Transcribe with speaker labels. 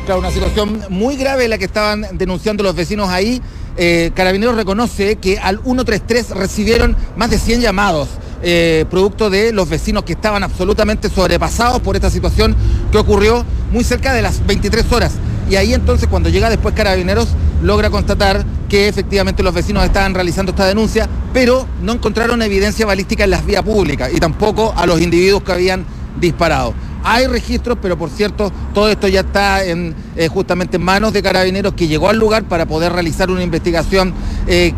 Speaker 1: Claro, una situación muy grave la que estaban denunciando los vecinos ahí. Carabineros reconoce que al 133 recibieron más de 100 llamados, producto de los vecinos que estaban absolutamente sobrepasados por esta situación que ocurrió muy cerca de las 23 horas. Y ahí entonces, cuando llega después Carabineros, logra constatar que efectivamente los vecinos estaban realizando esta denuncia, pero no encontraron evidencia balística en las vías públicas y tampoco a los individuos que habían disparado. Hay registros, pero por cierto, todo esto ya está justamente en manos de Carabineros, que llegó al lugar para poder realizar una investigación